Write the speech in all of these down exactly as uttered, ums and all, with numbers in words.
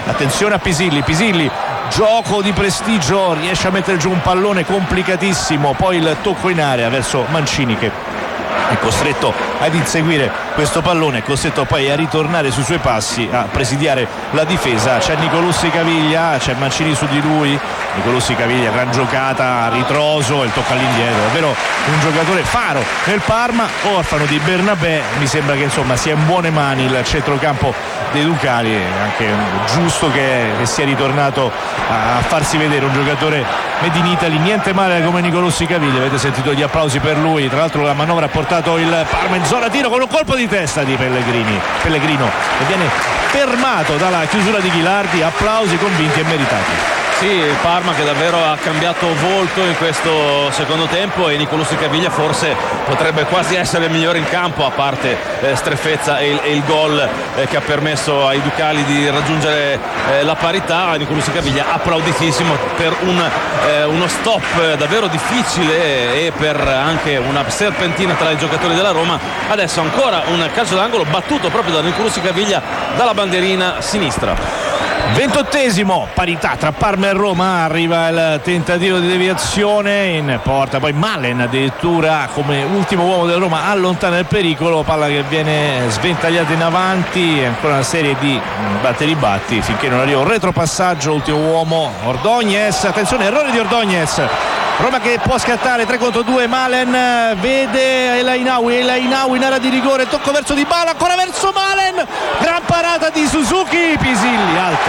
attenzione a Pisilli, Pisilli gioco di prestigio, riesce a mettere giù un pallone complicatissimo, poi il tocco in area verso Mancini che è costretto ad inseguire questo pallone, è costretto poi a ritornare sui suoi passi, a presidiare la difesa. C'è Nicolussi Caviglia, c'è Mancini su di lui, Nicolussi Caviglia, gran giocata, ritroso, il tocco all'indietro, davvero un giocatore faro nel Parma, orfano di Bernabé. Mi sembra che insomma sia in buone mani il centrocampo dei Ducali, è anche giusto che, che sia ritornato a, a farsi vedere un giocatore made in Italy, niente male come Nicolussi Caviglia. Avete sentito gli applausi per lui, tra l'altro la manovra ha portato il Parma in zona tiro con un colpo di testa di Pellegrini, Pellegrino che viene fermato dalla chiusura di Ghilardi. Applausi convinti e meritati. Sì, il Parma che davvero ha cambiato volto in questo secondo tempo, e Nicolussi Caviglia forse potrebbe quasi essere il migliore in campo, a parte eh, Strefezza e il, e il gol eh, che ha permesso ai Ducali di raggiungere eh, la parità. Nicolussi Caviglia applauditissimo per un, eh, uno stop davvero difficile e per anche una serpentina tra i giocatori della Roma. Adesso ancora un calcio d'angolo battuto proprio da Nicolussi Caviglia dalla bandierina sinistra. Ventottesimo, parità tra Parma e Roma, arriva il tentativo di deviazione in porta, poi Malen addirittura come ultimo uomo del Roma allontana il pericolo, palla che viene sventagliata in avanti, ancora una serie di batti e ribatti finché non arriva un retropassaggio, ultimo uomo Ordóñez, attenzione, errore di Ordóñez, Roma che può scattare tre contro due, Malen vede El Ainaoui, El Ainaoui in area di rigore, tocco verso Dybala, ancora verso Malen, gran parata di Suzuki, Pisilli alto,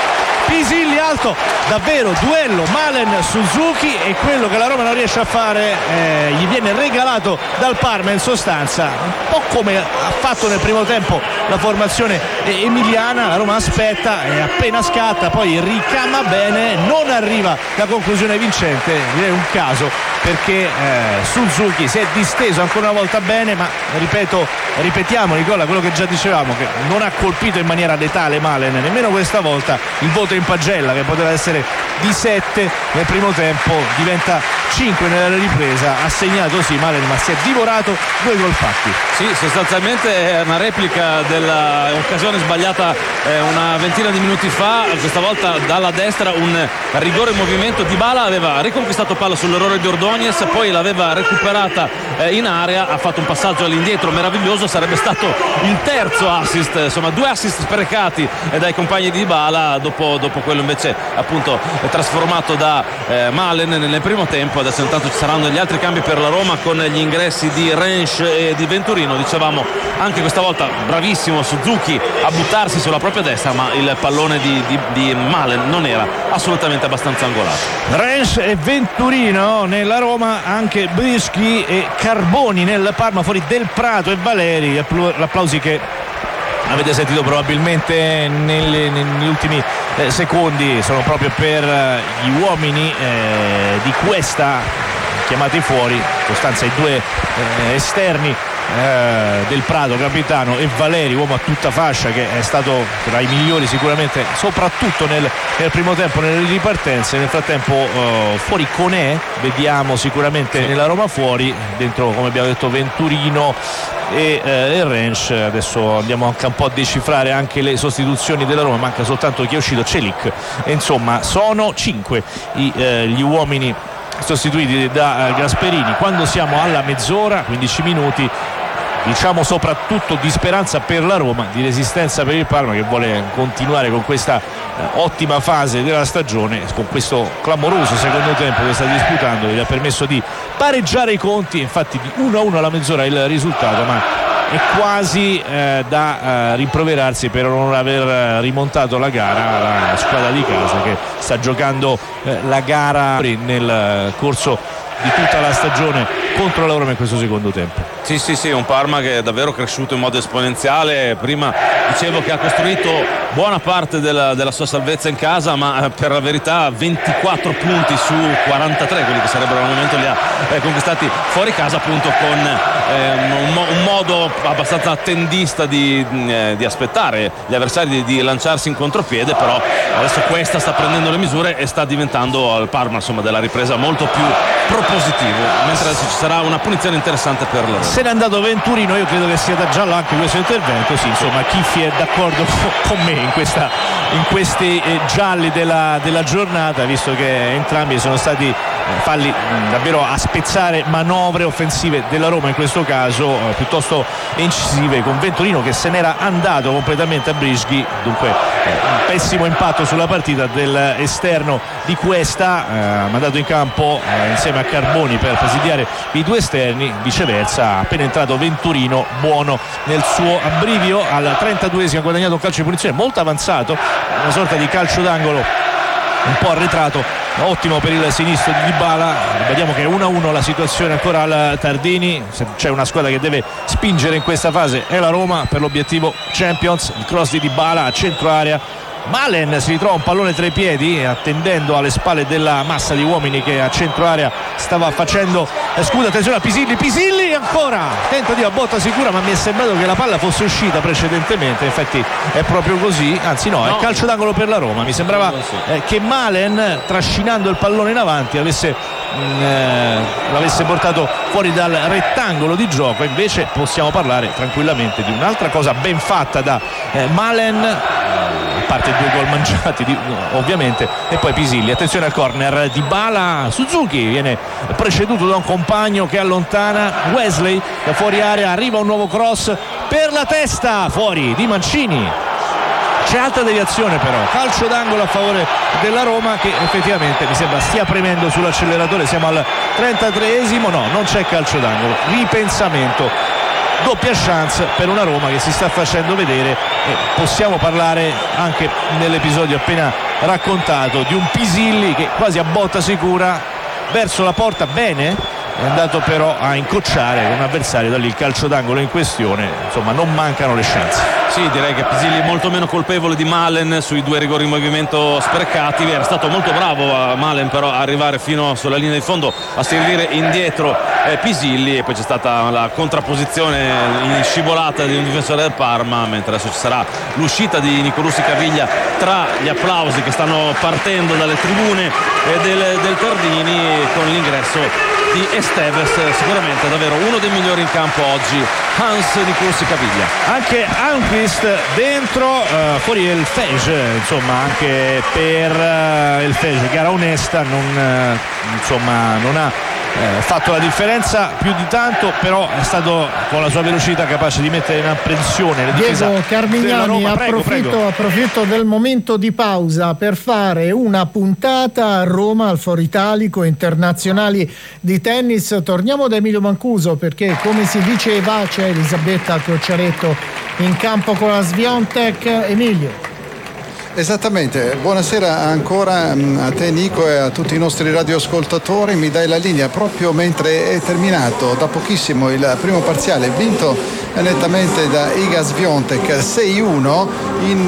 Pisilli alto, davvero duello Malen-Suzuki, e quello che la Roma non riesce a fare eh, gli viene regalato dal Parma in sostanza, un po' come ha fatto nel primo tempo la formazione emiliana. La Roma aspetta e appena scatta poi ricama bene, non arriva la conclusione vincente, direi un caso, perché eh, Suzuki si è disteso ancora una volta bene, ma ripeto, ripetiamo Nicola quello che già dicevamo, che non ha colpito in maniera letale Malen nemmeno questa volta. Il voto in pagella, che poteva essere di sette nel primo tempo, diventa cinque nella ripresa, ha segnato sì Malen, ma si è divorato due gol fatti. Sì, sostanzialmente è una replica dell'occasione sbagliata eh, una ventina di minuti fa, questa volta dalla destra, un rigore in movimento. Dybala aveva riconquistato palla sull'errore di Ordóñez, poi l'aveva recuperata eh, in area, ha fatto un passaggio all'indietro meraviglioso, sarebbe stato il terzo assist, insomma due assist sprecati eh, dai compagni di Dybala dopo, dopo quello invece appunto trasformato da eh, Malen nel primo tempo. Adesso intanto ci saranno gli altri cambi per la Roma con gli ingressi di Rensch e di Venturino. Dicevamo anche questa volta bravissimo Suzuki a buttarsi sulla propria destra, ma il pallone di, di, di Malen non era assolutamente abbastanza angolato. Rensch e Venturino nella Roma, anche Brischi e Carboni nel Parma, fuori Del Prato e Valeri. L'applausi che avete sentito probabilmente nelle, negli ultimi eh, secondi sono proprio per eh, gli uomini eh, di Cuesta chiamati fuori, in sostanza i due eh, esterni eh, Del Prato capitano e Valeri uomo a tutta fascia, che è stato tra i migliori sicuramente soprattutto nel, nel primo tempo nelle ripartenze. Nel frattempo eh, fuori Conè, vediamo sicuramente sì. Nella Roma fuori, dentro come abbiamo detto Venturino e eh, Rensch. Adesso andiamo anche un po' a decifrare anche le sostituzioni della Roma, manca soltanto chi è uscito, Celic, e insomma sono cinque i, eh, gli uomini sostituiti da uh, Gasperini. Quando siamo alla mezz'ora, quindici minuti, diciamo soprattutto di speranza per la Roma, di resistenza per il Parma, che vuole continuare con questa uh, ottima fase della stagione, con questo clamoroso secondo tempo che sta disputando, che gli ha permesso di pareggiare i conti. Infatti di uno a uno alla mezz'ora il risultato, ma è quasi eh, da eh, rimproverarsi per non aver rimontato la gara la squadra di casa, che sta giocando eh, la gara nel eh, corso di tutta la stagione contro la Roma in questo secondo tempo. Sì sì sì, un Parma che è davvero cresciuto in modo esponenziale. Prima dicevo che ha costruito buona parte della, della sua salvezza in casa, ma per la verità ventiquattro punti su quarantatré, quelli che sarebbero al momento, li ha eh, conquistati fuori casa, appunto con eh, un, mo- un modo abbastanza attendista di, eh, di aspettare gli avversari di, di lanciarsi in contropiede. Però adesso questa sta prendendo le misure e sta diventando al Parma insomma della ripresa molto più propositivo, mentre adesso ci sarà una punizione interessante per loro. Se n'è andato Venturino, io credo che sia da giallo anche questo intervento. Sì, insomma Chiffi è d'accordo con me, in, questa, in questi eh, gialli della, della giornata, visto che entrambi sono stati eh, falli mh, davvero a spezzare manovre offensive della Roma, in questo caso eh, piuttosto incisive, con Venturino che se n'era andato completamente a Brischi. Dunque eh, un pessimo impatto sulla partita dell'esterno di Cuesta, eh, mandato in campo eh, insieme a Carboni per presidiare i due esterni. Viceversa, appena entrato Venturino, buono nel suo abbrivio. Al trentaduesimo ha guadagnato un calcio di punizione molto avanzato, una sorta di calcio d'angolo un po' arretrato, ottimo per il sinistro di Dybala. Vediamo che è uno a uno la situazione ancora al Tardini. Se c'è una squadra che deve spingere in questa fase è la Roma per l'obiettivo Champions. Il cross di Dybala a centro area, Malen si ritrova un pallone tra i piedi, attendendo alle spalle della massa di uomini che a centro area stava facendo scudo. Attenzione a Pisilli, Pisilli ancora tentativo a botta sicura, ma mi è sembrato che la palla fosse uscita precedentemente. Infatti è proprio così, anzi no, no. È calcio d'angolo per la Roma. Mi sembrava eh, che Malen, trascinando il pallone in avanti, avesse mh, eh, l'avesse portato fuori dal rettangolo di gioco. Invece possiamo parlare tranquillamente di un'altra cosa ben fatta da eh, Malen, a parte due gol mangiati di, ovviamente, e poi Pisilli. Attenzione al corner, Dybala, Suzuki viene preceduto da un compagno che allontana Wesley da fuori area, arriva un nuovo cross per la testa fuori di Mancini. C'è altra deviazione però, calcio d'angolo a favore della Roma, che effettivamente mi sembra stia premendo sull'acceleratore. Siamo al trentatreesimo, no, non c'è calcio d'angolo, ripensamento. Doppia chance per una Roma che si sta facendo vedere, e possiamo parlare anche nell'episodio appena raccontato di un Pisilli che quasi a botta sicura verso la porta, bene, è andato però a incrociare un avversario. Da lì il calcio d'angolo in questione. Insomma, non mancano le chance. Sì, direi che Pisilli è molto meno colpevole di Malen sui due rigori in movimento sprecati. Era stato molto bravo a Malen però a arrivare fino sulla linea di fondo, a servire indietro eh, Pisilli, e poi c'è stata la contrapposizione in scivolata di un difensore del Parma, mentre adesso ci sarà l'uscita di Nicolussi Caviglia tra gli applausi che stanno partendo dalle tribune eh, del, del Tardini, con l'ingresso di Esteves, sicuramente davvero uno dei migliori in campo oggi, Hans Nicolussi Caviglia. Anche Anquist dentro, uh, fuori il Fege, insomma anche per uh, il Fege, gara onesta, non, uh, insomma non ha Eh, fatto la differenza più di tanto, però è stato con la sua velocità capace di mettere in apprensione la difesa. Diego Carmignani, prego, approfitto, prego. approfitto del momento di pausa per fare una puntata a Roma al Foro Italico, internazionali di tennis. Torniamo da Emilio Mancuso, perché come si diceva c'è Elisabetta Cocciaretto in campo con la Swiatek. Emilio. Esattamente, buonasera ancora a te Nico e a tutti i nostri radioascoltatori. Mi dai la linea proprio mentre è terminato da pochissimo il primo parziale, vinto nettamente da Iga Swiatek sei uno in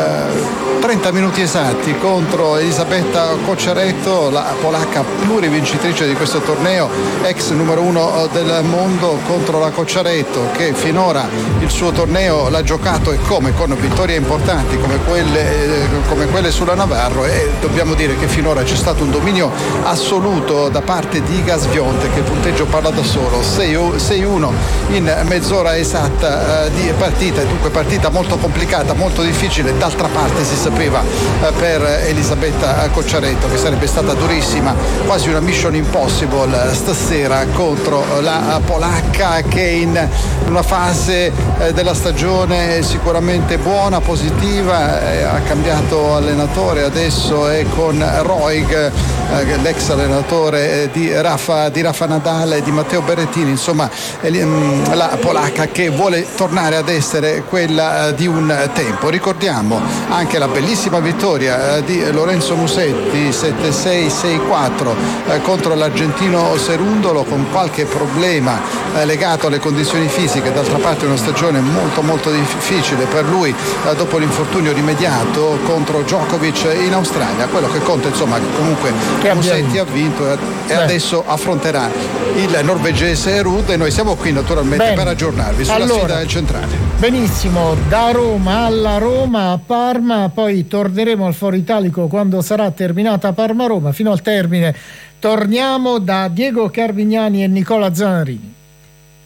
uh, trenta minuti esatti contro Elisabetta Cocciaretto, la polacca plurivincitrice di questo torneo, ex numero uno del mondo, contro la Cocciaretto che finora il suo torneo l'ha giocato, e come, con vittorie importanti come quelle come quelle sulla Navarro, e dobbiamo dire che finora c'è stato un dominio assoluto da parte di Iga Swiatek, che il punteggio parla da solo, sei uno in mezz'ora esatta eh, di partita, e dunque partita molto complicata, molto difficile. D'altra parte si sapeva eh, per Elisabetta Cocciaretto che sarebbe stata durissima, quasi una mission impossible stasera contro la polacca, che in una fase eh, della stagione sicuramente buona, positiva, eh, ha cambiato allenatore, adesso è con Roig, eh, l'ex allenatore di Rafa, di Rafa Nadal e di Matteo Berrettini. Insomma, è, mh, la polacca che vuole tornare ad essere quella di un tempo. Ricordiamo anche la bellissima vittoria di Lorenzo Musetti sette sei sei quattro eh, contro l'argentino Cerundolo, con qualche problema eh, legato alle condizioni fisiche. D'altra parte è una stagione molto molto difficile per lui eh, dopo l'infortunio rimediato contro Djokovic in Australia. Quello che conta, insomma, che comunque Musetti ha vinto e Beh. adesso affronterà il norvegese Ruud, e noi siamo qui naturalmente Bene. per aggiornarvi sulla allora, sfida del centrale. Benissimo, da Roma alla Roma a Parma, poi torneremo al Foro Italico quando sarà terminata Parma-Roma. Fino al termine torniamo da Diego Carmignani e Nicola Zanarini.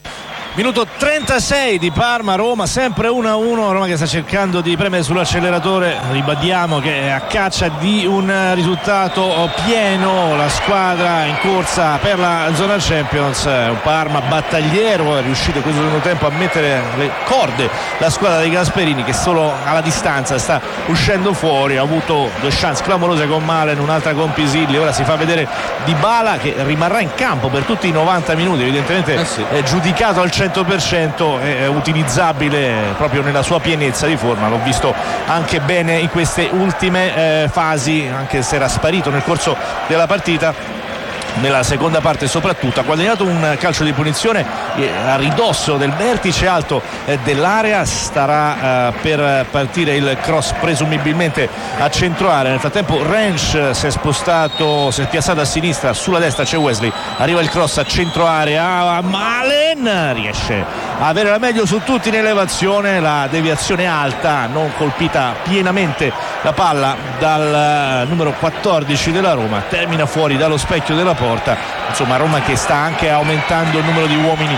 Minuto trentasei di Parma-Roma, sempre uno a uno. Roma che sta cercando di premere sull'acceleratore. Ribadiamo che è a caccia di un risultato pieno la squadra in corsa per la zona Champions. Un Parma battagliero, è riuscito in questo secondo tempo a mettere le corde la squadra dei Gasperini, che solo alla distanza sta uscendo fuori. Ha avuto due chance clamorose con Malen, un'altra con Pisilli. Ora si fa vedere Dybala, che rimarrà in campo per tutti i novanta minuti, evidentemente eh sì. è giudicato al cento per cento, è utilizzabile proprio nella sua pienezza di forma. L'ho visto anche bene in queste ultime eh, fasi, anche se era sparito nel corso della partita. Nella seconda parte soprattutto ha guadagnato un calcio di punizione eh, a ridosso del vertice alto eh, dell'area. Starà eh, per partire il cross presumibilmente a centro area. Nel frattempo Rensch si è spostato, si è piazzato a sinistra, sulla destra c'è Wesley, arriva il cross a centro area, Malen riesce a avere la meglio su tutti in elevazione, la deviazione alta, non colpita pienamente la palla dal numero quattordici della Roma, termina fuori dallo specchio della porta. Insomma, Roma che sta anche aumentando il numero di uomini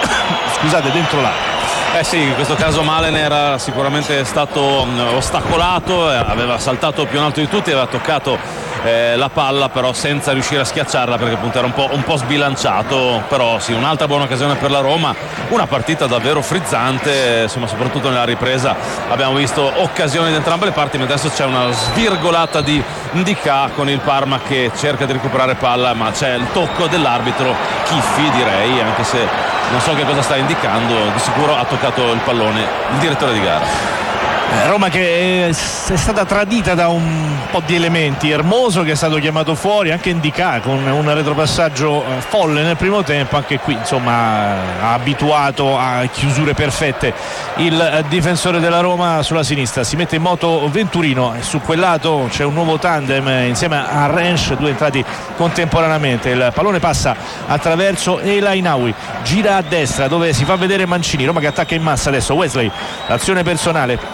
scusate dentro l'area. Eh sì, in questo caso Malen era sicuramente stato ostacolato, aveva saltato più in alto di tutti, aveva toccato eh, la palla però senza riuscire a schiacciarla, perché appunto era un po', un po' sbilanciato. Però sì, un'altra buona occasione per la Roma, una partita davvero frizzante, insomma, soprattutto nella ripresa abbiamo visto occasioni da entrambe le parti, ma adesso c'è una svirgolata di Ndicà con il Parma che cerca di recuperare palla, ma c'è il tocco dell'arbitro Chiffi, direi, anche se non so che cosa sta indicando, di sicuro ha toccato il pallone il direttore di gara. Roma che è stata tradita da un po' di elementi. Hermoso che è stato chiamato fuori, anche Ndicà con un retropassaggio folle nel primo tempo. Anche qui insomma ha abituato a chiusure perfette il difensore della Roma sulla sinistra. Si mette in moto Venturino e su quel lato c'è un nuovo tandem insieme a Rensch, due entrati contemporaneamente. Il pallone passa attraverso El Ainaoui, gira a destra dove si fa vedere Mancini. Roma che attacca in massa adesso. Wesley, l'azione personale,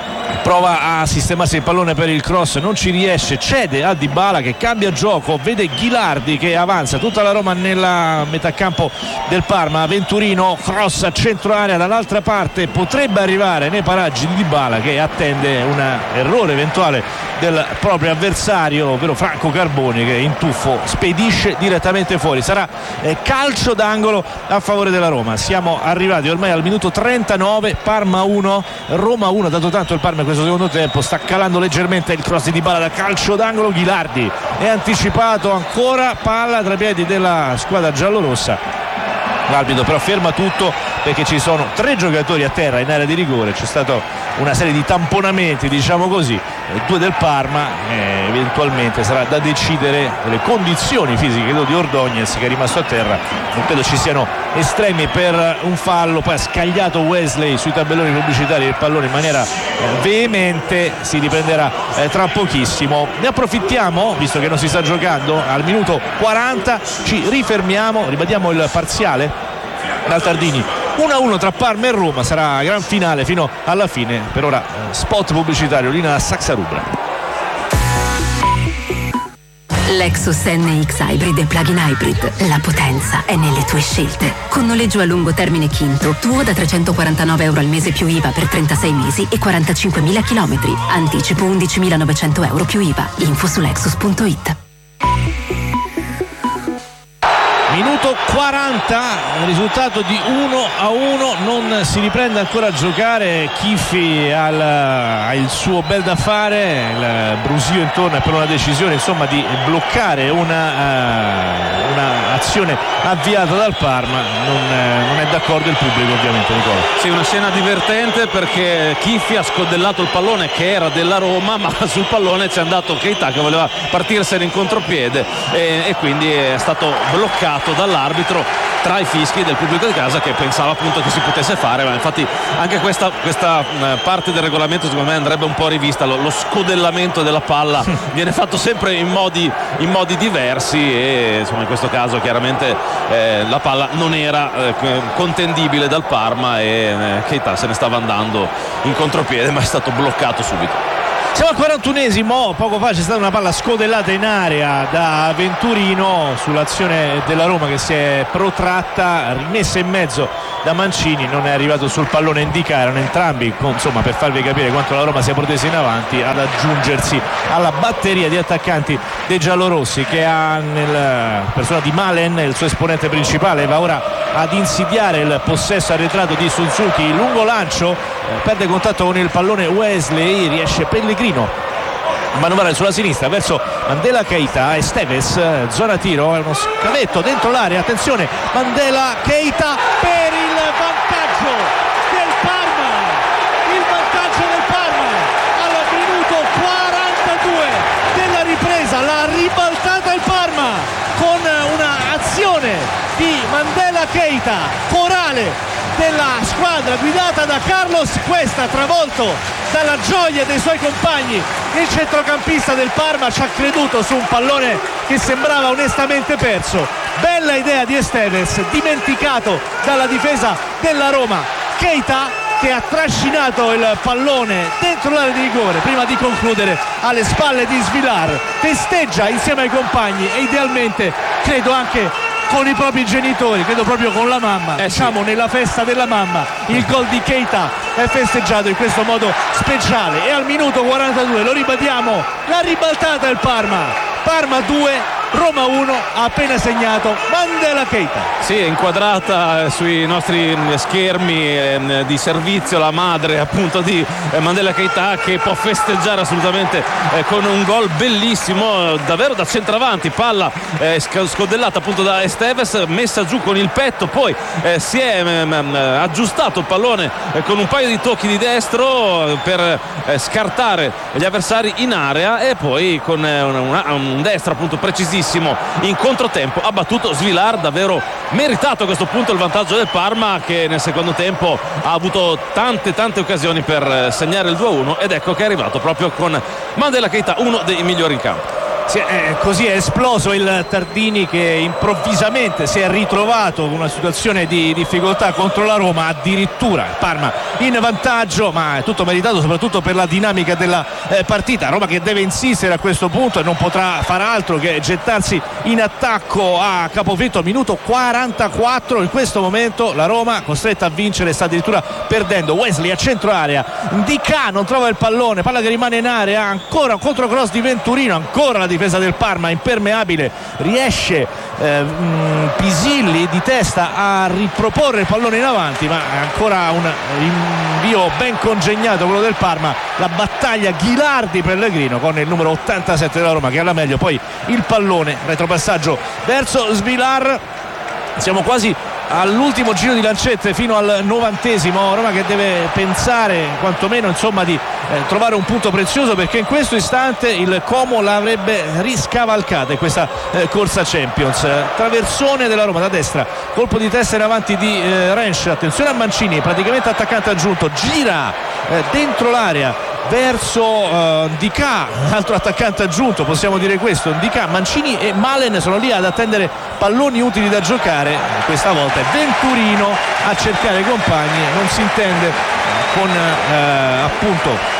prova a sistemarsi il pallone per il cross, non ci riesce, cede a Dybala che cambia gioco, vede Ghilardi che avanza, tutta la Roma nella metà campo del Parma. Venturino, cross a centro area dall'altra parte, potrebbe arrivare nei paraggi di Dybala che attende un errore eventuale del proprio avversario, ovvero Franco Carboni, che in tuffo spedisce direttamente fuori. Sarà eh, calcio d'angolo a favore della Roma. Siamo arrivati ormai al minuto trentanove, Parma uno Roma uno. Dato tanto il Parma in questo secondo tempo, sta calando leggermente il cross di Dybala da calcio d'angolo. Ghilardi è anticipato, ancora palla tra i piedi della squadra giallorossa. L'arbitro però ferma tutto perché ci sono tre giocatori a terra in area di rigore. C'è stata una serie di tamponamenti, diciamo così, due del Parma, e eventualmente sarà da decidere le condizioni fisiche credo di Ordóñez, che è rimasto a terra. Non credo ci siano estremi per un fallo. Poi ha scagliato Wesley sui tabelloni pubblicitari il pallone in maniera eh, veemente. Si riprenderà eh, tra pochissimo. Ne approfittiamo, visto che non si sta giocando, al minuto quaranta ci rifermiamo, ribadiamo il parziale dal Tardini uno a uno tra Parma e Roma. Sarà gran finale fino alla fine. Per ora eh, spot pubblicitario, linea Saxa Rubra. Lexus N X Hybrid e Plug-in Hybrid. La potenza è nelle tue scelte. Con noleggio a lungo termine Quinto, tuo da trecentoquarantanove euro al mese più I V A per trentasei mesi e quarantacinquemila chilometri. Anticipo undicimilanovecento euro più I V A. Info su lexus punto it. Minuto quaranta, risultato di uno a uno, non si riprende ancora a giocare. Chiffi ha il suo bel da fare, il brusio intorno per una decisione insomma di bloccare una, uh, una azione avviata dal Parma. Non, uh, non è d'accordo il pubblico, ovviamente, Nicola. Sì, una scena divertente perché Chiffi ha scodellato il pallone che era della Roma, ma sul pallone c'è andato Keita che voleva partirsene in contropiede e, e quindi è stato bloccato dall'arbitro tra i fischi del pubblico di casa, che pensava appunto che si potesse fare, ma infatti anche questa, questa parte del regolamento secondo me andrebbe un po' rivista. Lo, lo scodellamento della palla viene fatto sempre in modi, in modi diversi e insomma in questo caso chiaramente eh, la palla non era eh, contendibile dal Parma e eh, Keita se ne stava andando in contropiede, ma è stato bloccato subito. Siamo al quarantunesimo, poco fa c'è stata una palla scodellata in area da Venturino sull'azione della Roma che si è protratta, rimessa in mezzo da Mancini, non è arrivato sul pallone Ndicà, erano entrambi, insomma, per farvi capire quanto la Roma sia protesa in avanti, ad aggiungersi alla batteria di attaccanti dei giallorossi che ha nel persona di Malen, il suo esponente principale, va ora ad insidiare il possesso arretrato di Suzuki, lungo lancio, eh, perde contatto con il pallone Wesley, riesce Pellegrino a manovrare sulla sinistra verso Mandela Keita, Esteves, zona tiro, è uno scavetto dentro l'area, attenzione, Mandela Keita per il vantaggio del Parma, il vantaggio del Parma al minuto quarantadue della ripresa, la ribaltata il Parma con una azione di Mandela Keita, corale della squadra guidata da Carlos Cuesta, travolto dalla gioia dei suoi compagni. Il centrocampista del Parma ci ha creduto su un pallone che sembrava onestamente perso. Bella idea di Esteves, dimenticato dalla difesa della Roma. Keita che ha trascinato il pallone dentro l'area di rigore prima di concludere alle spalle di Svilar, festeggia insieme ai compagni e idealmente credo anche con i propri genitori, credo proprio con la mamma, eh diciamo sì. Nella festa della mamma il gol di Keita è festeggiato in questo modo speciale. E al minuto quarantadue, lo ribadiamo, la ribaltata del Parma, Parma due Roma uno, ha appena segnato Mandela Keita. Sì, è inquadrata sui nostri schermi eh, di servizio la madre appunto di eh, Mandela Keita, che può festeggiare assolutamente eh, con un gol bellissimo, davvero da centravanti, palla eh, scodellata appunto da Esteves, messa giù con il petto, poi eh, si è eh, aggiustato il pallone eh, con un paio di tocchi di destro per eh, scartare gli avversari in area e poi con eh, una, un destro appunto precisissimo in controtempo ha battuto Svilar, davvero meritato a questo punto il vantaggio del Parma, che nel secondo tempo ha avuto tante tante occasioni per segnare il due a uno ed ecco che è arrivato proprio con Mandela Keita, uno dei migliori in campo. Sì, eh, così è esploso il Tardini, che improvvisamente si è ritrovato in una situazione di difficoltà contro la Roma, addirittura il Parma in vantaggio, ma è tutto meritato soprattutto per la dinamica della eh, partita. Roma che deve insistere a questo punto e non potrà far altro che gettarsi in attacco a capofitto. Minuto quarantaquattro, in questo momento la Roma costretta a vincere, sta addirittura perdendo. Wesley a centro area, Ndicà non trova il pallone, palla che rimane in area, ancora un controcross di Venturino, ancora la difesa del Parma impermeabile, riesce eh, Pisilli di testa a riproporre il pallone in avanti, ma ancora un rinvio ben congegnato quello del Parma. La battaglia Ghilardi-Pellegrino con il numero ottantasette della Roma che ha la meglio, poi il pallone, retropassaggio verso Svilar. Siamo quasi all'ultimo giro di lancette fino al novantesimo. Roma che deve pensare quantomeno insomma di eh, trovare un punto prezioso, perché in questo istante il Como l'avrebbe riscavalcata in questa eh, corsa Champions. Traversone della Roma da destra, colpo di testa in avanti di eh, Rensch, attenzione a Mancini, praticamente attaccante aggiunto, gira eh, dentro l'area verso uh, Ndicà, altro attaccante aggiunto, possiamo dire questo. Ndicà, Mancini e Malen sono lì ad attendere palloni utili da giocare. Questa volta è Venturino a cercare i compagni, non si intende con uh, appunto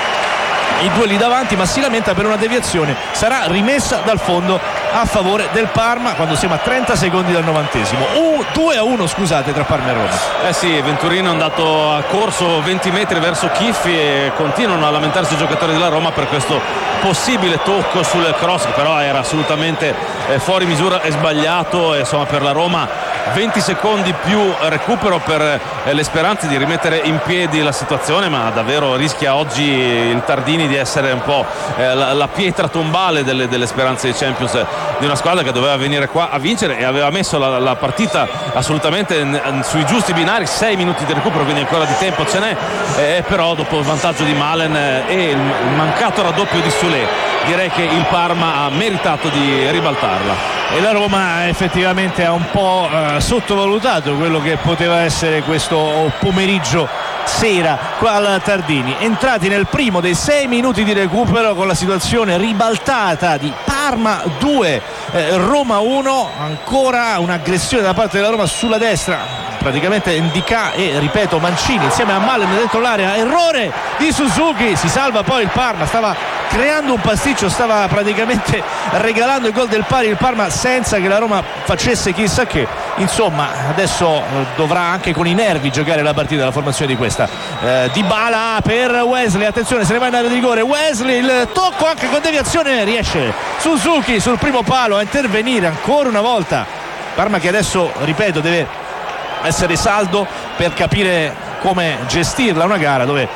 i due lì davanti, ma si lamenta per una deviazione. Sarà rimessa dal fondo a favore del Parma quando siamo a trenta secondi dal novantesimo. Uh, due a uno scusate tra Parma e Roma. Eh sì, Venturino è andato a corso venti metri verso Chiffi e continuano a lamentarsi i giocatori della Roma per questo possibile tocco sul cross, che però era assolutamente eh, fuori misura e sbagliato. E insomma per la Roma venti secondi più recupero per eh, le speranze di rimettere in piedi la situazione, ma davvero rischia oggi il Tardini di essere un po' eh, la, la pietra tombale delle, delle speranze di Champions di una squadra che doveva venire qua a vincere e aveva messo la, la partita assolutamente n- sui giusti binari. Sei minuti di recupero, quindi ancora di tempo ce n'è, eh, però dopo il vantaggio di Malen eh, e il mancato raddoppio di Soulé, direi che il Parma ha meritato di ribaltarla. E la Roma effettivamente ha un po' eh, sottovalutato quello che poteva essere questo pomeriggio sera qua al Tardini. Entrati nel primo dei sei minuti di recupero con la situazione ribaltata di Parma due eh, Roma uno, ancora un'aggressione da parte della Roma sulla destra, praticamente Ndicà e ripeto Mancini insieme a Malen dentro l'area, errore di Suzuki, si salva poi il Parma, stava creando un pasticcio, stava praticamente regalando il gol del pari il Parma senza che la Roma facesse chissà che. Insomma, adesso dovrà anche con i nervi giocare la partita, la formazione di questa. eh, Dybala per Wesley, attenzione, se ne va in area di rigore Wesley, il tocco anche con deviazione, riesce Suzuki sul primo palo a intervenire ancora una volta. Parma che adesso, ripeto, deve essere saldo per capire come gestirla, una gara dove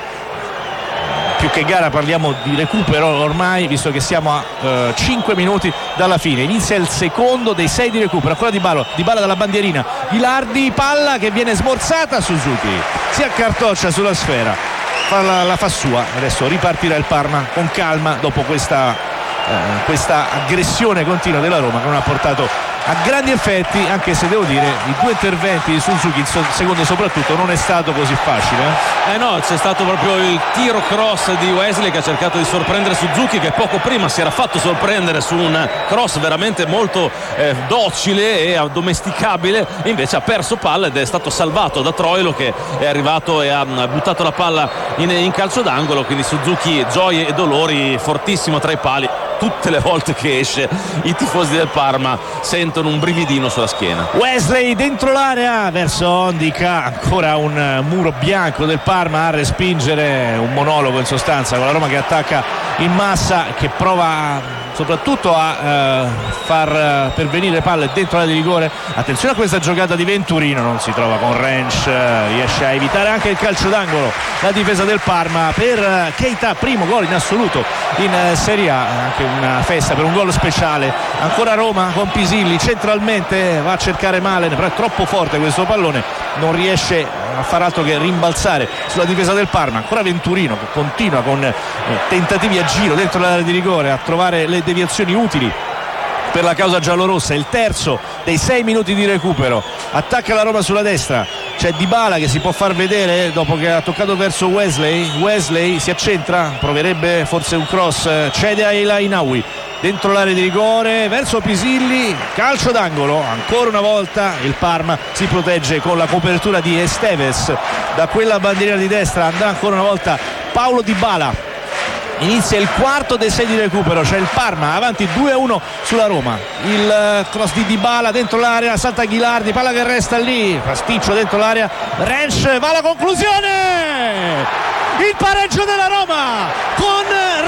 più che gara parliamo di recupero ormai, visto che siamo a eh, cinque minuti dalla fine. Inizia il secondo dei sei di recupero, ancora Dybala, Dybala dalla bandierina, Ghilardi, palla che viene smorzata, Suzuki si accartoccia sulla sfera, fa la, la fa sua. Adesso ripartirà il Parma con calma dopo questa, eh, questa aggressione continua della Roma che non ha portato a grandi effetti, anche se devo dire i due interventi di Suzuki, il secondo soprattutto, non è stato così facile. Eh, eh no, c'è stato proprio il tiro cross di Wesley che ha cercato di sorprendere Suzuki, che poco prima si era fatto sorprendere su un cross veramente molto eh, docile e addomesticabile, e invece ha perso palla ed è stato salvato da Troilo, che è arrivato e ha buttato la palla in, in calcio d'angolo. Quindi Suzuki, gioie e dolori, fortissimo tra i pali. Tutte le volte che esce i tifosi del Parma sentono un brividino sulla schiena. Wesley dentro l'area verso Ondica, ancora un muro bianco del Parma a respingere, un monologo in sostanza con la Roma che attacca in massa, che prova soprattutto a eh, far pervenire palle dentro l'area di rigore. Attenzione a questa giocata di Venturino, non si trova con Rensch, riesce a evitare anche il calcio d'angolo la difesa del Parma per Keita, primo gol in assoluto in Serie A, anche una festa per un gol speciale. Ancora Roma con Pisilli centralmente, va a cercare Malen, però è troppo forte questo pallone, non riesce a far altro che rimbalzare sulla difesa del Parma. Ancora Venturino che continua con eh, tentativi a giro dentro l'area di rigore a trovare le deviazioni utili per la causa giallorossa. Il terzo dei sei minuti di recupero, attacca la Roma sulla destra, c'è Dybala che si può far vedere dopo che ha toccato verso Wesley. Wesley si accentra, proverebbe forse un cross, cede a El Ainaoui dentro l'area di rigore verso Pisilli, calcio d'angolo. Ancora una volta il Parma si protegge con la copertura di Esteves da quella bandierina di destra. Andrà ancora una volta Paulo Dybala. Inizia il quarto dei sei di recupero, c'è il Parma avanti due a uno sulla Roma. Il cross di Dybala dentro l'area, salta Ghilardi, palla che resta lì, pasticcio dentro l'area, Rensch va alla conclusione, il pareggio della Roma con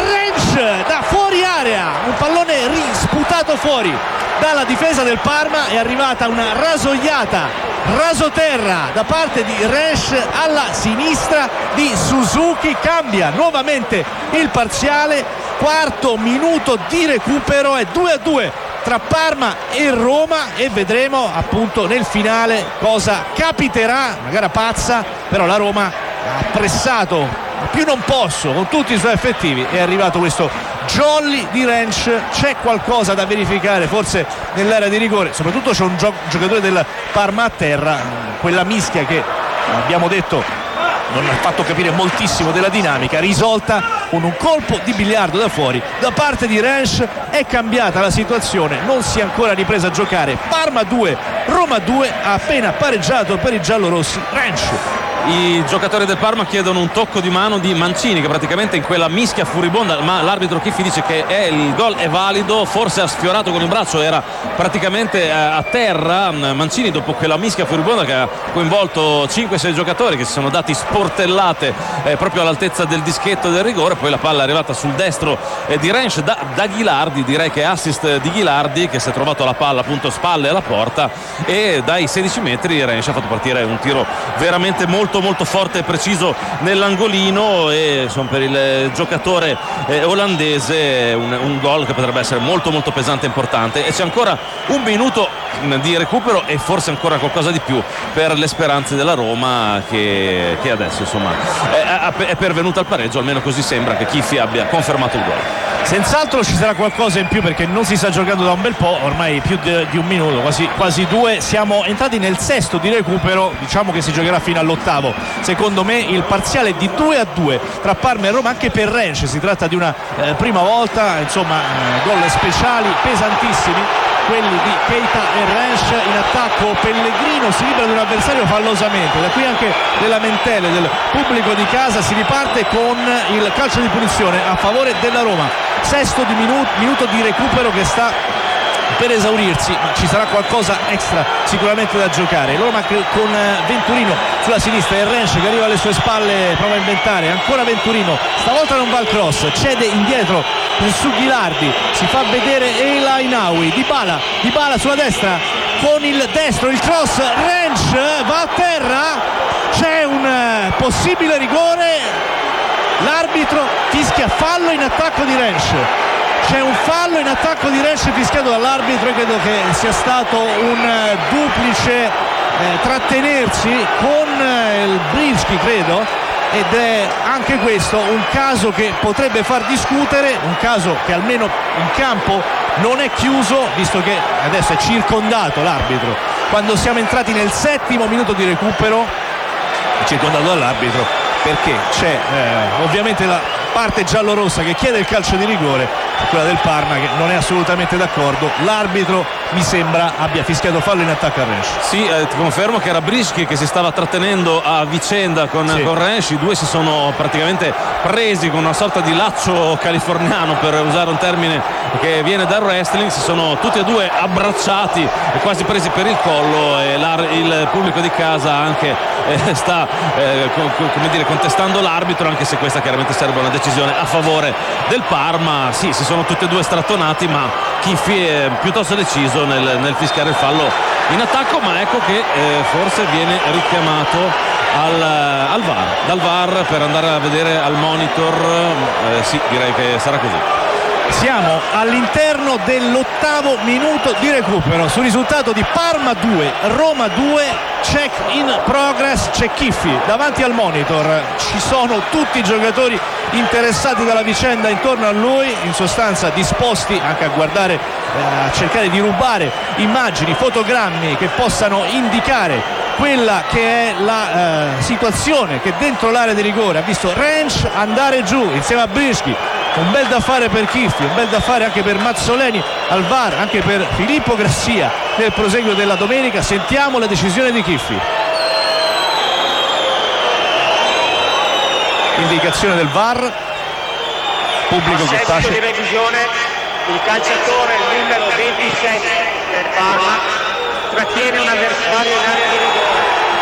Rensch da fuori area, un pallone risputato fuori dalla difesa del Parma. È arrivata una rasoiata rasoterra da parte di Rensch alla sinistra di Suzuki, cambia nuovamente il parziale. Quarto minuto di recupero, è due a due tra Parma e Roma e vedremo appunto nel finale cosa capiterà. Una gara pazza, però la Roma ha pressato più non posso con tutti i suoi effettivi. È arrivato questo jolly di Rensch, c'è qualcosa da verificare forse nell'area di rigore, soprattutto c'è un gio- giocatore del Parma a terra, quella mischia che abbiamo detto non ha fatto capire moltissimo della dinamica, risolta con un colpo di biliardo da fuori da parte di Rensch. È cambiata la situazione, non si è ancora ripresa a giocare. Parma due, Roma due, ha appena pareggiato per i giallorossi Rensch. I giocatori del Parma chiedono un tocco di mano di Mancini, che praticamente in quella mischia furibonda, ma l'arbitro Chiffi dice che è, il gol è valido, forse ha sfiorato con il braccio, era praticamente a terra Mancini dopo quella mischia furibonda che ha coinvolto cinque sei giocatori che si sono dati sportellate eh, proprio all'altezza del dischetto del rigore. Poi la palla è arrivata sul destro eh, di Rensch da, da Ghilardi, direi che assist di Ghilardi, che si è trovato la palla appunto spalle alla porta, e dai sedici metri Rensch ha fatto partire un tiro veramente molto molto forte e preciso nell'angolino, e insomma, per il giocatore eh, olandese un, un gol che potrebbe essere molto molto pesante e importante. E c'è ancora un minuto di recupero e forse ancora qualcosa di più per le speranze della Roma, che, che adesso insomma è, è pervenuta al pareggio, almeno così sembra che Chiffi abbia confermato il gol. Senz'altro ci sarà qualcosa in più perché non si sta giocando da un bel po', ormai più di, di un minuto, quasi, quasi due. Siamo entrati nel sesto di recupero, diciamo che si giocherà fino all'ottavo. Secondo me il parziale è di due a due tra Parma e Roma, anche per Rensch si tratta di una eh, prima volta, insomma eh, gol speciali pesantissimi. quelli di Keita e Rensch. In attacco Pellegrino si libera di un avversario fallosamente, da qui anche le lamentele del pubblico di casa. Si riparte con il calcio di punizione a favore della Roma, sesto di minuto, minuto di recupero che sta per esaurirsi, ma ci sarà qualcosa extra sicuramente da giocare. Roma con Venturino sulla sinistra e Rensch che arriva alle sue spalle, prova a inventare, ancora Venturino, stavolta non va al cross, cede indietro su Ghilardi, si fa vedere El Ainaoui, Dybala, Dybala sulla destra con il destro, il cross, Rensch va a terra, c'è un possibile rigore, l'arbitro fischia fallo in attacco di Rensch. C'è un fallo in attacco di Rensch fischiato dall'arbitro, e credo che sia stato un duplice eh, trattenersi con eh, il Brischi, credo, ed è anche questo un caso che potrebbe far discutere, un caso che almeno in campo non è chiuso, visto che adesso è circondato l'arbitro. Quando siamo entrati nel settimo minuto di recupero, è circondato dall'arbitro perché c'è eh, ovviamente la parte giallorossa che chiede il calcio di rigore, quella del Parma che non è assolutamente d'accordo. L'arbitro mi sembra abbia fischiato fallo in attacco a Rensch. Sì, eh, ti confermo che era Brischi che si stava trattenendo a vicenda con, sì. con Rensch. I due si sono praticamente presi con una sorta di laccio californiano, per usare un termine che viene dal wrestling. Si sono tutti e due abbracciati e quasi presi per il collo, e il pubblico di casa anche eh, sta eh, co- co- come dire, contestando l'arbitro, anche se questa chiaramente serve una decisione a favore del Parma. Sì, si sono tutti e due strattonati, ma Chiffi è piuttosto deciso nel, nel fischiare il fallo in attacco. Ma ecco che eh, forse viene richiamato al, al V A R, dal V A R per andare a vedere al monitor. Eh, sì, direi che sarà così. Siamo all'interno dell'ottavo minuto di recupero, sul risultato di Parma due Roma due, check in progress. C'è Chiffi davanti al monitor, ci sono tutti i giocatori interessati dalla vicenda intorno a lui, in sostanza disposti anche a guardare, eh, a cercare di rubare immagini, fotogrammi che possano indicare quella che è la eh, situazione che dentro l'area di rigore ha visto Rensch andare giù insieme a Brischi. Un bel da fare per Chiffi, un bel da fare anche per Mazzoleni al V A R, anche per Filippo Grassia nel proseguo della domenica. Sentiamo la decisione di Chiffi. Indicazione del V A R, pubblico che tace. Di revisione, il calciatore numero ventisette del Parma trattiene un avversario in area di rigore.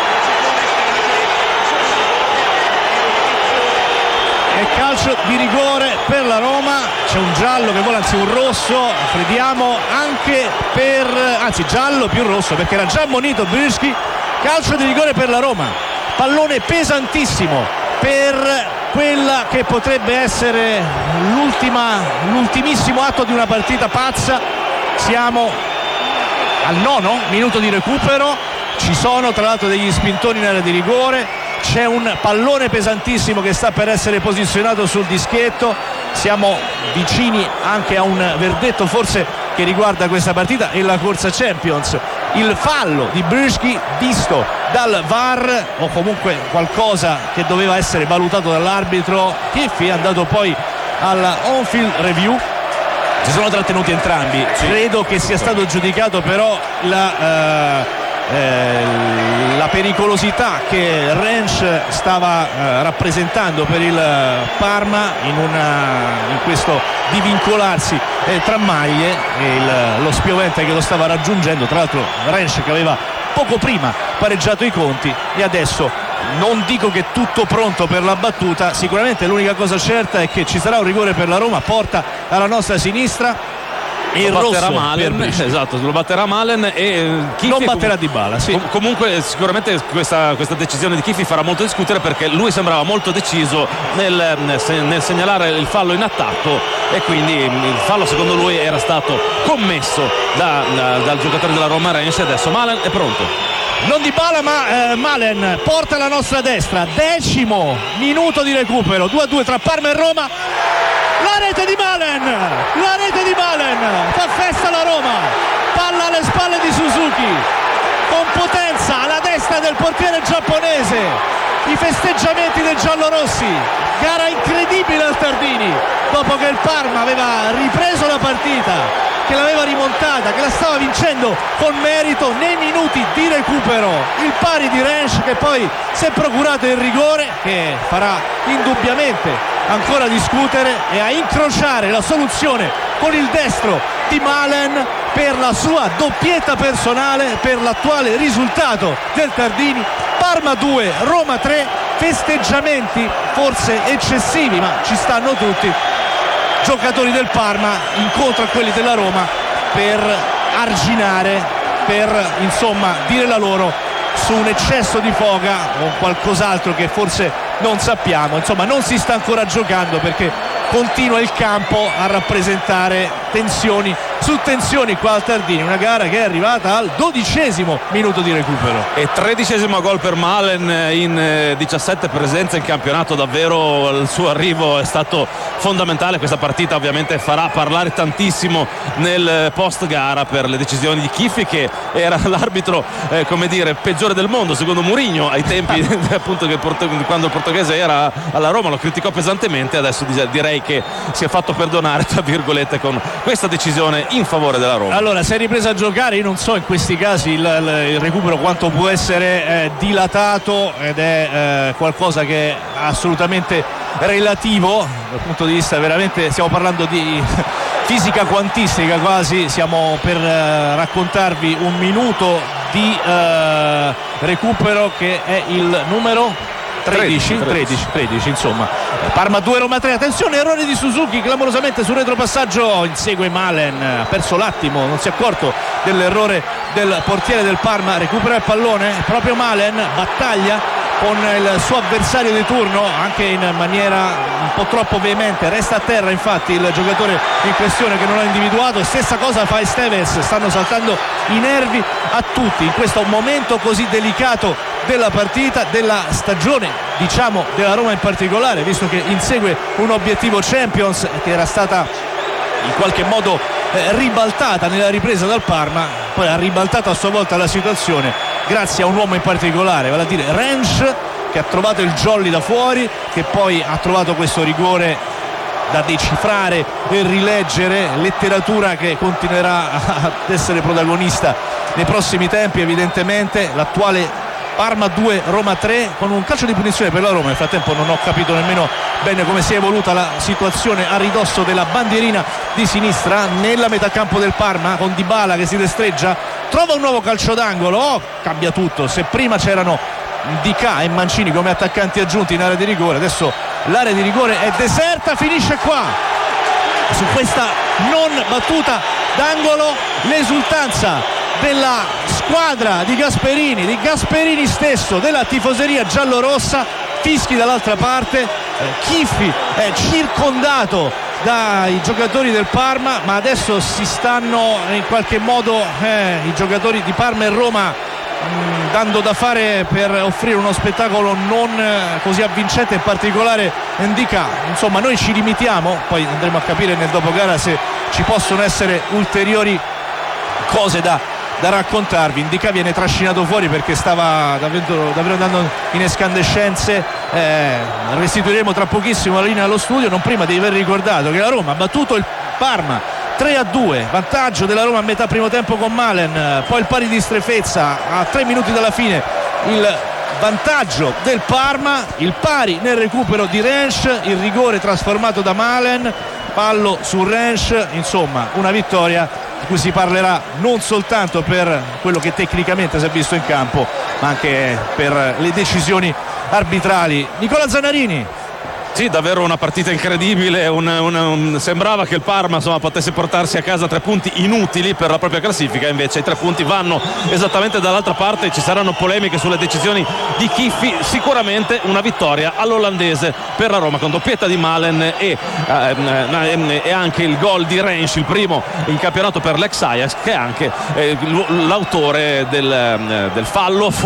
E calcio di rigore per la Roma, c'è un giallo che vola, anzi un rosso, crediamo anche per, anzi giallo più rosso perché era già ammonito Brischi. Calcio di rigore per la Roma, pallone pesantissimo per quella che potrebbe essere l'ultima, l'ultimissimo atto di una partita pazza. Siamo al nono minuto di recupero, ci sono tra l'altro degli spintoni in area di rigore, c'è un pallone pesantissimo che sta per essere posizionato sul dischetto. Siamo vicini anche a un verdetto forse che riguarda questa partita e la corsa Champions. Il fallo di Brischi visto dal V A R, o comunque qualcosa che doveva essere valutato dall'arbitro. Chiffi è andato poi alla on-field review, si sono trattenuti entrambi. Credo che sia stato giudicato però la eh, Eh, la pericolosità che Rensch stava eh, rappresentando per il Parma in, una, in questo divincolarsi eh, tra maglie, e il, lo spiovente che lo stava raggiungendo, tra l'altro Rensch che aveva poco prima pareggiato i conti, e adesso non dico che tutto pronto per la battuta. Sicuramente l'unica cosa certa è che ci sarà un rigore per la Roma, porta alla nostra sinistra. Il lo batterà rosso Malen, esatto, lo batterà Malen e Chiffi non batterà com- Dybala, sì. com- comunque sicuramente questa, questa decisione di Chiffi farà molto discutere, perché lui sembrava molto deciso nel, nel segnalare il fallo in attacco, e quindi il fallo secondo lui era stato commesso da, da, dal giocatore della Roma Rensch. Adesso Malen è pronto, non Dybala ma eh, Malen porta la nostra destra. Decimo minuto di recupero, due a due tra Parma e Roma. La rete di Malen, la rete di Malen, fa festa la Roma, palla alle spalle di Suzuki, con potenza alla destra del portiere giapponese, i festeggiamenti dei giallorossi, gara incredibile al Tardini dopo che il Parma aveva ripreso la partita, che l'aveva rimontata, che la stava vincendo con merito nei minuti di recupero. Il pari di Rennes che poi si è procurato il rigore, che farà indubbiamente ancora discutere, e a incrociare la soluzione con il destro di Malen per la sua doppietta personale, per l'attuale risultato del Tardini. Parma due, Roma tre, festeggiamenti forse eccessivi, ma ci stanno tutti. Giocatori del Parma incontro a quelli della Roma per arginare, per insomma dire la loro su un eccesso di foga o qualcos'altro che forse non sappiamo. Insomma, non si sta ancora giocando perché continua il campo a rappresentare tensioni su tensioni qua al Tardini, una gara che è arrivata al dodicesimo minuto di recupero e tredicesimo gol per Malen in diciassette presenze in campionato. Davvero il suo arrivo è stato fondamentale. Questa partita ovviamente farà parlare tantissimo nel post gara per le decisioni di Chiffi, che era l'arbitro eh, come dire peggiore del mondo secondo Mourinho ai tempi appunto che porto, quando il portoghese era alla Roma, lo criticò pesantemente. Adesso direi che si è fatto perdonare tra virgolette con questa decisione in favore della Roma. Allora, si è ripresa a giocare, io non so in questi casi il, il recupero quanto può essere eh, dilatato, ed è eh, qualcosa che è assolutamente relativo dal punto di vista, veramente stiamo parlando di fisica quantistica quasi. Siamo per eh, raccontarvi un minuto di eh, recupero che è il numero tredici, tredici, tredici, insomma. Parma due, Roma tre. Attenzione, errore di Suzuki clamorosamente sul retropassaggio, insegue Malen, ha perso l'attimo, non si è accorto dell'errore del portiere del Parma, recupera il pallone proprio Malen, battaglia con il suo avversario di turno anche in maniera un po' troppo veemente, resta a terra infatti il giocatore in questione che non ha individuato. Stessa cosa fa Esteves, stanno saltando i nervi a tutti in questo momento così delicato della partita, della stagione, diciamo della Roma in particolare, visto che insegue un obiettivo Champions che era stata in qualche modo eh, ribaltata nella ripresa dal Parma, poi ha ribaltato a sua volta la situazione grazie a un uomo in particolare, vale a dire Rennes, che ha trovato il jolly da fuori, che poi ha trovato questo rigore da decifrare e rileggere, letteratura che continuerà ad essere protagonista nei prossimi tempi evidentemente. L'attuale Parma due, Roma tre, con un calcio di punizione per la Roma. Nel frattempo non ho capito nemmeno bene come si è evoluta la situazione a ridosso della bandierina di sinistra nella metà campo del Parma, con Dybala che si destreggia, trova un nuovo calcio d'angolo. Oh, cambia tutto. Se prima c'erano Dica e Mancini come attaccanti aggiunti in area di rigore, adesso l'area di rigore è deserta, finisce qua. Su questa non battuta d'angolo l'esultanza della squadra di Gasperini, di Gasperini stesso, della tifoseria giallorossa, fischi dall'altra parte, eh, Chiffi è circondato dai giocatori del Parma, ma adesso si stanno in qualche modo eh, i giocatori di Parma e Roma mh, dando da fare per offrire uno spettacolo non eh, così avvincente, in particolare Ndicà. Insomma, noi ci limitiamo, poi andremo a capire nel dopogara se ci possono essere ulteriori cose da da raccontarvi. Ndicà viene trascinato fuori perché stava davvero, davvero andando in escandescenze. eh, restituiremo tra pochissimo la linea allo studio, non prima di aver ricordato che la Roma ha battuto il Parma tre a due, vantaggio della Roma a metà primo tempo con Malen, poi il pari di Strefezza a tre minuti dalla fine, il vantaggio del Parma, il pari nel recupero di Rennes, il rigore trasformato da Malen, fallo su Rennes. Insomma, una vittoria di cui si parlerà non soltanto per quello che tecnicamente si è visto in campo, ma anche per le decisioni arbitrali. Nicola Zanarini. Sì, davvero una partita incredibile, un, un, un, sembrava che il Parma insomma, potesse portarsi a casa tre punti inutili per la propria classifica, invece i tre punti vanno esattamente dall'altra parte. Ci saranno polemiche sulle decisioni di Chiffi, sicuramente una vittoria all'olandese per la Roma con doppietta di Malen e, eh, e anche il gol di Rennes, il primo in campionato per l'ex Ajax, che è anche eh, l'autore del, del fallo